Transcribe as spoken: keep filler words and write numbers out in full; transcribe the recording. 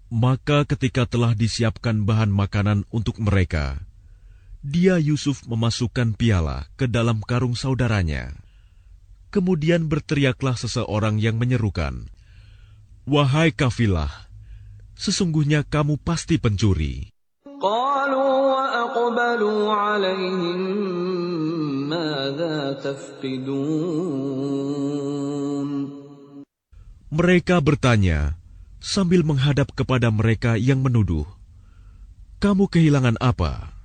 Maka ketika telah disiapkan bahan makanan untuk mereka, dia Yusuf memasukkan piala ke dalam karung saudaranya. Kemudian berteriaklah seseorang yang menyerukan, "Wahai kafilah, sesungguhnya kamu pasti pencuri." قالوا وأقبلوا عليهم ماذا تفقدون. Mereka bertanya sambil menghadap kepada mereka yang menuduh, "Kamu kehilangan apa?"